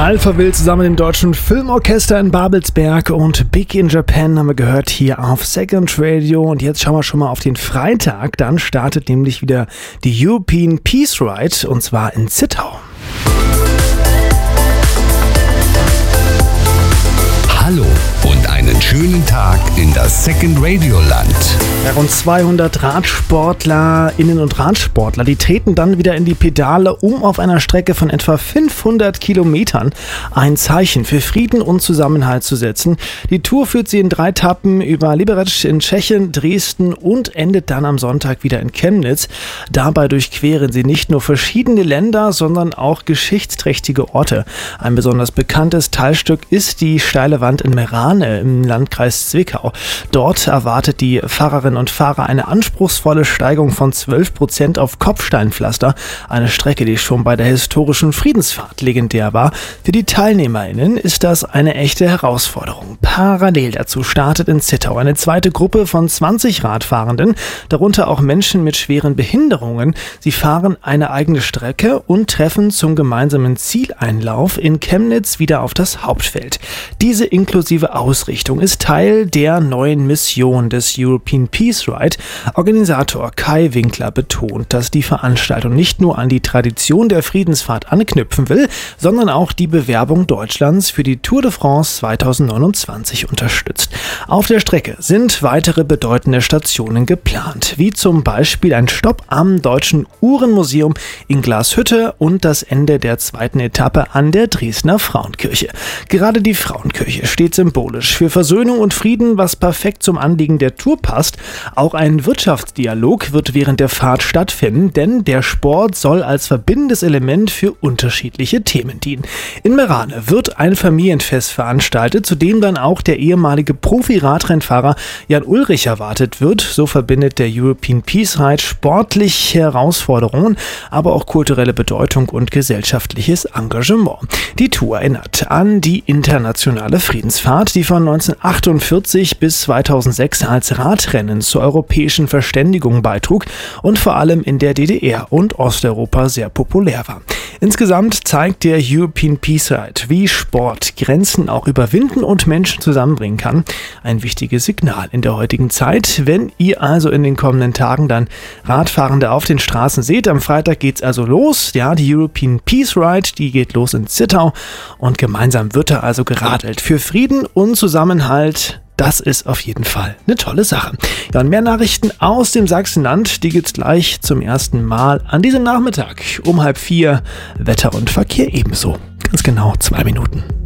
Alphaville zusammen im Deutschen Filmorchester in Babelsberg und Big in Japan haben wir gehört hier auf Second Radio. Und jetzt schauen wir schon mal auf den Freitag. Dann startet nämlich wieder die European Peace Ride und zwar in Zittau. Hallo und einen schönen Tag in das Second Radio Land. Ja, rund 200 RadsportlerInnen und Radsportler, die treten dann wieder in die Pedale, um auf einer Strecke von etwa 500 Kilometern ein Zeichen für Frieden und Zusammenhalt zu setzen. Die Tour führt sie in 3 Etappen über Liberec in Tschechien, Dresden und endet dann am Sonntag wieder in Chemnitz. Dabei durchqueren sie nicht nur verschiedene Länder, sondern auch geschichtsträchtige Orte. Ein besonders bekanntes Teilstück ist die steile Wand in Merane im Landkreis Zwickau. Dort erwartet die Fahrerinnen und Fahrer eine anspruchsvolle Steigung von 12% auf Kopfsteinpflaster. Eine Strecke, die schon bei der historischen Friedensfahrt legendär war. Für die TeilnehmerInnen ist das eine echte Herausforderung. Parallel dazu startet in Zittau eine zweite Gruppe von 20 Radfahrenden, darunter auch Menschen mit schweren Behinderungen. Sie fahren eine eigene Strecke und treffen zum gemeinsamen Zieleinlauf in Chemnitz wieder auf das Hauptfeld. Diese inklusive Ausrichtung ist Teil der neuen Mission des European Peace Ride. Organisator Kai Winkler betont, dass die Veranstaltung nicht nur an die Tradition der Friedensfahrt anknüpfen will, sondern auch die Bewerbung Deutschlands für die Tour de France 2029 unterstützt. Auf der Strecke sind weitere bedeutende Stationen geplant, wie zum Beispiel ein Stopp am Deutschen Uhrenmuseum in Glashütte und das Ende der zweiten Etappe an der Dresdner Frauenkirche. Gerade die Frauenkirche steht symbolisch für Versöhnung und Frieden, was perfekt zum Anliegen der Tour passt. Auch ein Wirtschaftsdialog wird während der Fahrt stattfinden, denn der Sport soll als verbindendes Element für unterschiedliche Themen dienen. In Merane wird ein Familienfest veranstaltet, zu dem dann auch der ehemalige Profi-Radrennfahrer Jan Ulrich erwartet wird. So verbindet der European Peace Ride sportliche Herausforderungen, aber auch kulturelle Bedeutung und gesellschaftliches Engagement. Die Tour erinnert an die internationale Friedensfahrt, die von 1948 bis 2006 als Radrennen zur europäischen Verständigung beitrug und vor allem in der DDR und Osteuropa sehr populär war. Insgesamt zeigt der European Peace Ride, wie Sport Grenzen auch überwinden und Menschen zusammenbringen kann. Ein wichtiges Signal in der heutigen Zeit. Wenn ihr also in den kommenden Tagen dann Radfahrende auf den Straßen seht, am Freitag geht's also los. Ja, die European Peace Ride, die geht los in Zittau und gemeinsam wird da also geradelt für Frieden und Zusammenhalt. Das ist auf jeden Fall eine tolle Sache. Ja, und mehr Nachrichten aus dem Sachsenland, die gibt's gleich zum ersten Mal an diesem Nachmittag um 3:30. Wetter und Verkehr ebenso. Ganz genau 2 Minuten.